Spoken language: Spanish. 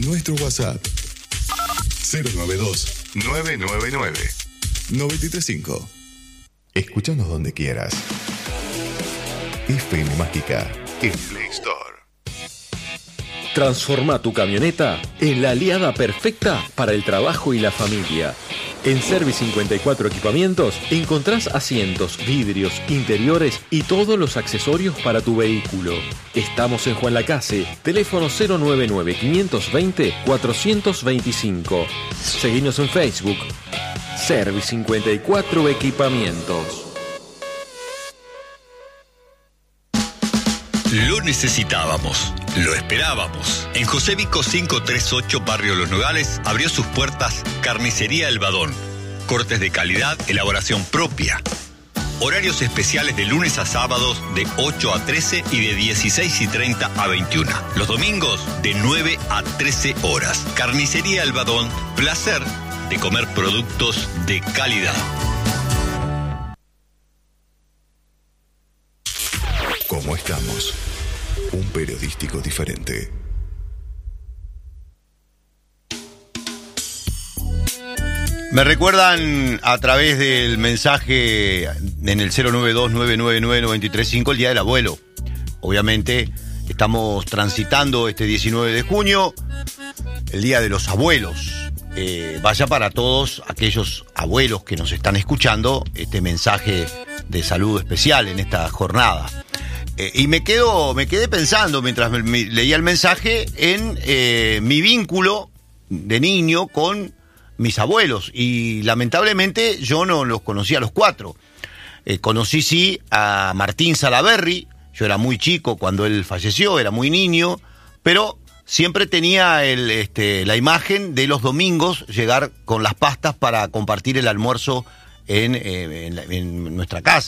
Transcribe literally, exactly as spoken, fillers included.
nuestro WhatsApp cero nueve dos, nueve nueve nueve, nueve tres cinco. Escúchanos donde quieras. F M Mágica en Play Store. Transforma tu camioneta en la aliada perfecta para el trabajo y la familia. En Service cincuenta y cuatro Equipamientos encontrás asientos, vidrios, interiores y todos los accesorios para tu vehículo. Estamos en Juan Lacase, teléfono cero nueve nueve, cinco dos cero, cuatro dos cinco. Seguinos en Facebook, Service cincuenta y cuatro Equipamientos. Lo necesitábamos, lo esperábamos. En José Vico quinientos treinta y ocho, Barrio Los Nogales, abrió sus puertas Carnicería El Badón. Cortes de calidad, elaboración propia. Horarios especiales de lunes a sábados de ocho a trece y de dieciséis y treinta a veintiuna. Los domingos de nueve a trece horas. Carnicería El Badón, placer de comer productos de calidad. ¿Cómo estamos? Un periodístico diferente. Me recuerdan a través del mensaje en el cero nueve dos, nueve nueve nueve, nueve tres cinco el Día del Abuelo. Obviamente estamos transitando este diecinueve de junio, el Día de los Abuelos. Eh, vaya para todos aquellos abuelos que nos están escuchando este mensaje de saludo especial en esta jornada. Eh, y me quedo, me quedé pensando mientras me, me leía el mensaje en eh, mi vínculo de niño con mis abuelos. Y lamentablemente yo no los conocí a los cuatro. Eh, conocí sí a Martín Salaberry. Yo era muy chico cuando él falleció, era muy niño, pero siempre tenía el, este, la imagen de los domingos llegar con las pastas para compartir el almuerzo en, eh, en, en nuestra casa.